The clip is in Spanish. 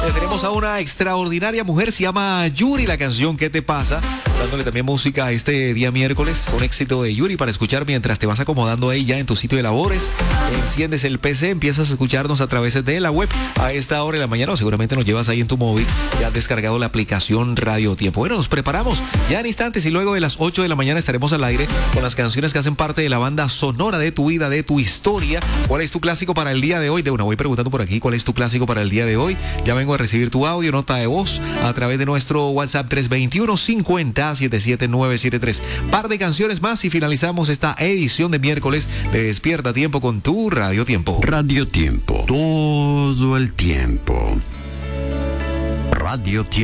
Tenemos a una extraordinaria mujer, se llama Yuri, la canción ¿Qué te pasa? Dándole también música este día miércoles, un éxito de Yuri para escuchar mientras te vas acomodando ahí ya en tu sitio de labores. Enciendes el PC, empiezas a escucharnos a través de la web a esta hora de la mañana, o seguramente nos llevas ahí en tu móvil, ya has descargado la aplicación Radio Tiempo. Bueno, nos preparamos ya en instantes y luego de las 8 de la mañana estaremos al aire con las canciones que hacen parte de la banda sonora de tu vida, de tu historia. ¿Cuál es tu clásico para el día de hoy? De una, voy preguntando por aquí, ¿cuál es tu clásico para el día de hoy? Ya vengo a recibir tu audio, nota de voz a través de nuestro WhatsApp 321-50-77973. Par de canciones más y finalizamos esta edición de miércoles de Despierta Tiempo con tu Radio Tiempo. Radio Tiempo, todo el tiempo. Radio Tiempo.